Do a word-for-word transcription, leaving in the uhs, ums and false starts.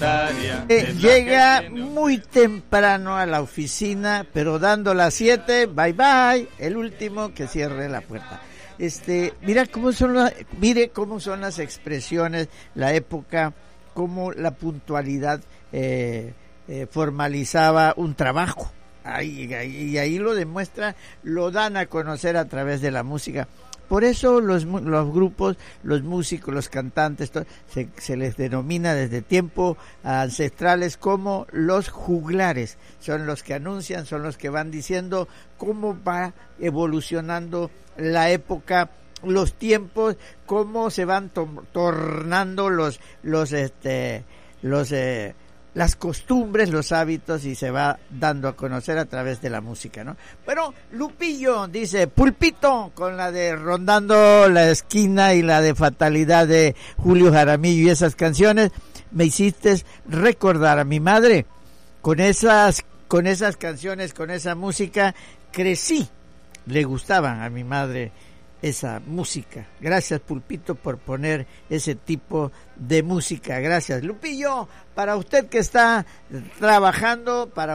Eh, llega muy temprano a la oficina, pero dando las siete, bye bye, el último que cierre la puerta. Este, mira cómo son las, mire cómo son las expresiones, la época, cómo la puntualidad eh, eh, formalizaba un trabajo. Ahí, ahí, y ahí lo demuestra, lo dan a conocer a través de la música. Por eso los, los grupos, los músicos, los cantantes, todo, se, se les denomina desde tiempos ancestrales como los juglares. Son los que anuncian, son los que van diciendo cómo va evolucionando la época, los tiempos, cómo se van to- tornando los, los, este, los, eh, las costumbres, los hábitos, y se va dando a conocer a través de la música, ¿no? Bueno, Lupillo dice, Pulpito, con la de Rondando la Esquina y la de Fatalidad de Julio Jaramillo y esas canciones, me hiciste recordar a mi madre. Con esas, con esas canciones, con esa música, crecí. Le gustaban a mi madre esa música. Gracias, Pulpito, por poner ese tipo de música. Gracias, Lupillo, para usted que está trabajando, para